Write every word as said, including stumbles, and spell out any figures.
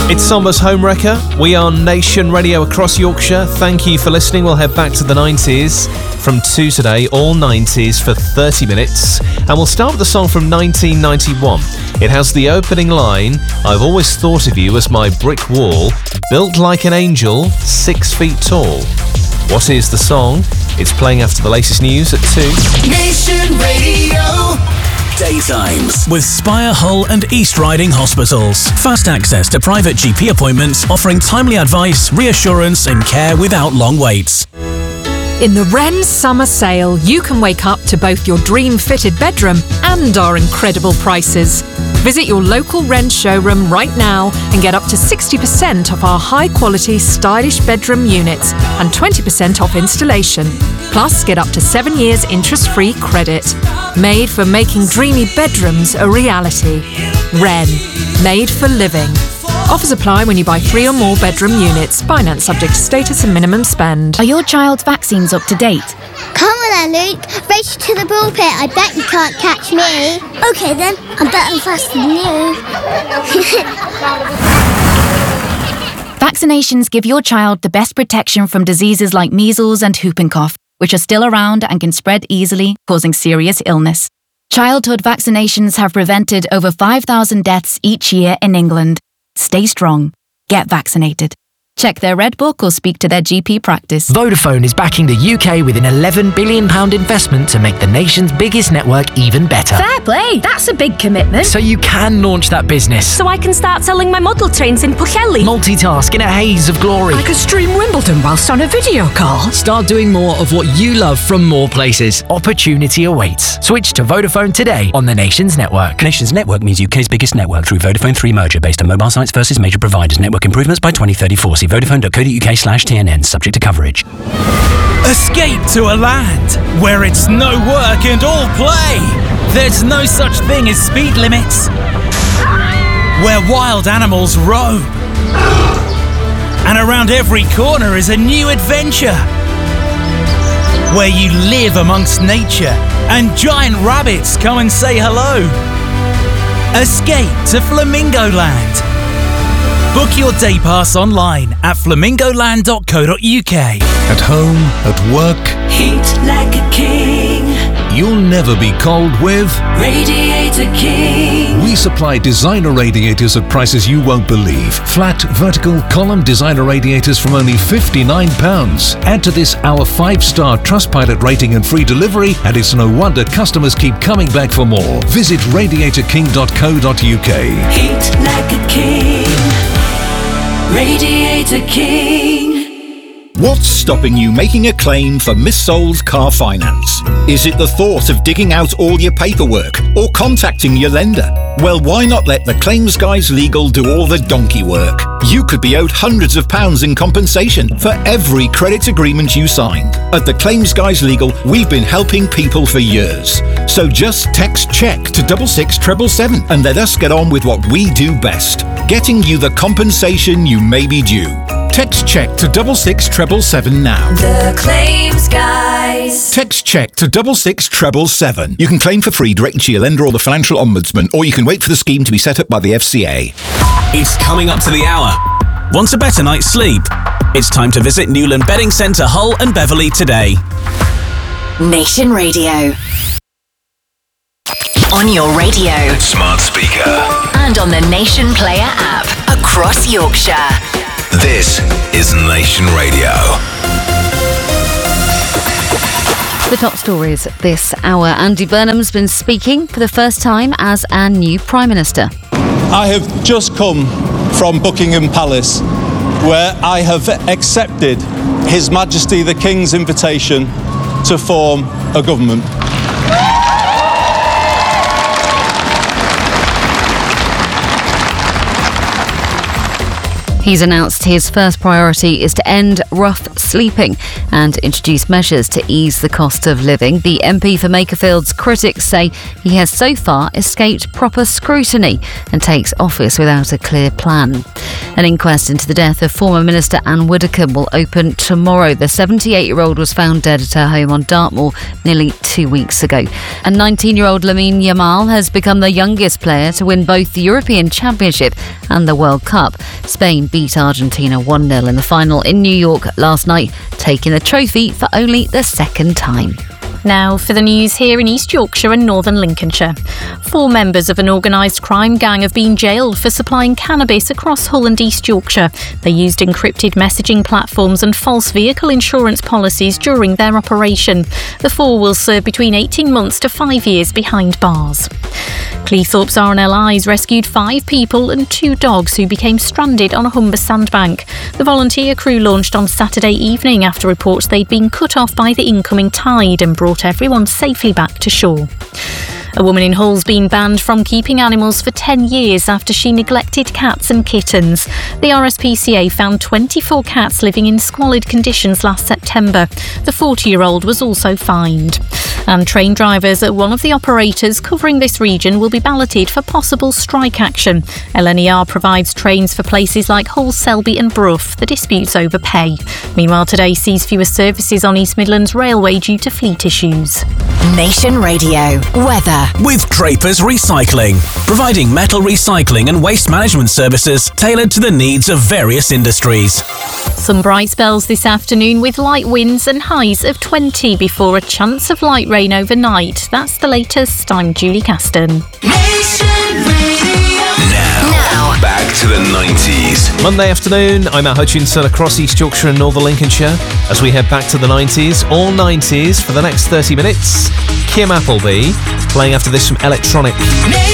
It's Somber's Homewrecker. We are Nation Radio across Yorkshire. Thank you for listening. We'll head back to the nineties from two today, all nineties for thirty minutes. And we'll start with a song from nineteen ninety-one. It has the opening line, "I've always thought of you as my brick wall, built like an angel, six feet tall." What is the song? It's playing after the latest news at two. Nation Radio. Daytimes. With Spire, Hull and East Riding Hospitals. Fast access to private G P appointments, offering timely advice, reassurance and care without long waits. In the Wren Summer Sale, you can wake up to both your dream-fitted bedroom and our incredible prices. Visit your local Wren showroom right now and get up to sixty percent off our high-quality, stylish bedroom units and twenty percent off installation. Plus, get up to seven years interest-free credit. Made for making dreamy bedrooms a reality. Wren. Made for living. Offers apply when you buy three or more bedroom units. Finance subject to status and minimum spend. Are your child's vaccines up to date? Come on then, Luke. Race to the pulpit. I bet you can't catch me. OK then. I'm better faster than you. Vaccinations give your child the best protection from diseases like measles and whooping cough, which are still around and can spread easily, causing serious illness. Childhood vaccinations have prevented over five thousand deaths each year in England. Stay strong. Get vaccinated. Check their Red Book or speak to their G P practice. Vodafone is backing the U K with an eleven billion pounds investment to make the nation's biggest network even better. Fair play, that's a big commitment. So you can launch that business. So I can start selling my model trains in Pwllheli. Multitask in a haze of glory. I could stream Wimbledon whilst on a video call. Start doing more of what you love from more places. Opportunity awaits. Switch to Vodafone today on the Nation's network. Nation's network means U K's biggest network through Vodafone three merger based on mobile sites versus major providers. Network improvements by twenty thirty-four. See vodafone.co.uk slash TNN, subject to coverage. Escape to a land where it's no work and all play. There's no such thing as speed limits. Where wild animals roam. And around every corner is a new adventure. Where you live amongst nature and giant rabbits come and say hello. Escape to Flamingo Land. Book your day pass online at flamingoland dot co dot uk. At home, at work, Heat like a king. You'll never be cold with Radiator King. We supply designer radiators at prices you won't believe. Flat, vertical, column designer radiators from only fifty-nine pounds. Add to this our five-star Trustpilot rating and free delivery, and it's no wonder customers keep coming back for more. Visit radiator king dot co dot uk. Heat like a king. Radiator King. What's stopping you making a claim for missold car finance? Is it the thought of digging out all your paperwork or contacting your lender? Well, why not let the Claims Guys Legal do all the donkey work? You could be owed hundreds of pounds in compensation for every credit agreement you signed. At the Claims Guys Legal, we've been helping people for years. So just text CHECK to double six treble seven and let us get on with what we do best, getting you the compensation you may be due. Text CHECK to double six treble seven now. The Claims Guys. Text CHECK to double six treble seven. You can claim for free directly to your lender or the Financial Ombudsman, or you can wait for the scheme to be set up by the F C A. It's coming up to the hour. Want a better night's sleep? It's time to visit Newland Bedding Centre, Hull and Beverley today. Nation Radio. On your radio. Smart speaker. And on the Nation Player app. Across Yorkshire. This is Nation Radio. The top stories this hour. Andy Burnham's been speaking for the first time as our new Prime Minister. I have just come from Buckingham Palace, where I have accepted His Majesty the King's invitation to form a government. He's announced his first priority is to end rough sleeping and introduce measures to ease the cost of living. The M P for Makerfield's critics say he has so far escaped proper scrutiny and takes office without a clear plan. An inquest into the death of former Minister Anne Widdecombe will open tomorrow. The seventy-eight-year-old was found dead at her home on Dartmoor nearly two weeks ago. And nineteen-year-old Lamine Yamal has become the youngest player to win both the European Championship and the World Cup. Spain beat Argentina one nil in the final in New York last night, taking the trophy for only the second time. Now for the news here in East Yorkshire and Northern Lincolnshire. Four members of an organised crime gang have been jailed for supplying cannabis across Hull and East Yorkshire. They used encrypted messaging platforms and false vehicle insurance policies during their operation. The four will serve between eighteen months to five years behind bars. Cleethorpes R N L Is rescued five people and two dogs who became stranded on a Humber sandbank. The volunteer crew launched on Saturday evening after reports they'd been cut off by the incoming tide and brought everyone safely back to shore. A woman in Hull's been banned from keeping animals for ten years after she neglected cats and kittens. The R S P C A found twenty-four cats living in squalid conditions last September. The forty-year-old was also fined. And train drivers at one of the operators covering this region will be balloted for possible strike action. L N E R provides trains for places like Hull, Selby and Brough. The dispute's over pay. Meanwhile, today sees fewer services on East Midlands Railway due to fleet issues. Nation Radio weather. With Draper's Recycling, providing metal recycling and waste management services tailored to the needs of various industries. Some bright spells this afternoon with light winds and highs of twenty before a chance of light rain overnight. That's the latest. I'm Julie Caston. Now, back to the nineties. Monday afternoon, I'm Matt Hutchinson across East Yorkshire and Northern Lincolnshire as we head back to the nineties, all nineties for the next thirty minutes. Kim Appleby playing after this from Electronic.